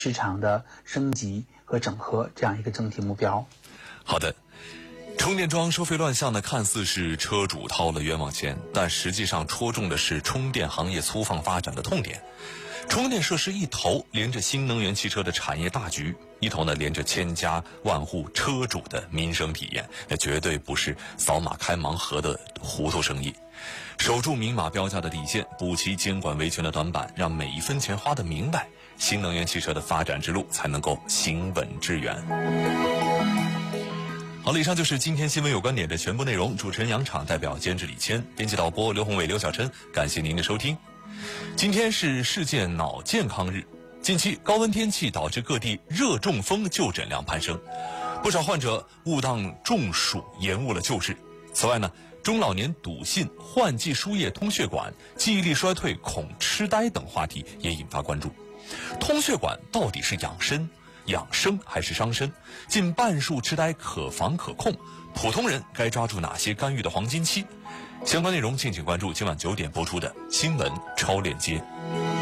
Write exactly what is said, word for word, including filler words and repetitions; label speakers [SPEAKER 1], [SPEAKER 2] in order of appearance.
[SPEAKER 1] 市场的升级和整合这样一个整体目标。
[SPEAKER 2] 好的。充电桩收费乱象呢，看似是车主掏了冤枉钱，但实际上戳中的是充电行业粗放发展的痛点。充电设施一头连着新能源汽车的产业大局，一头呢连着千家万户车主的民生体验，那绝对不是扫码开盲盒的糊涂生意。守住明码标价的底线，补齐监管维权的短板，让每一分钱花得明白，新能源汽车的发展之路才能够行稳致远。好了，以上就是今天新闻有观点的全部内容。主持人杨昶，代表监制李谦，编辑导播刘宏伟、刘小琛，感谢您的收听。今天是世界脑健康日，近期高温天气导致各地热中风就诊量攀升，不少患者误当中暑，延误了救治。此外呢，中老年笃信、换季输液通血管、记忆力衰退、恐痴呆等话题也引发关注。通血管到底是养生、养生还是伤身？近半数痴呆可防可控，普通人该抓住哪些干预的黄金期？相关内容敬请关注今晚九点播出的新闻超链接。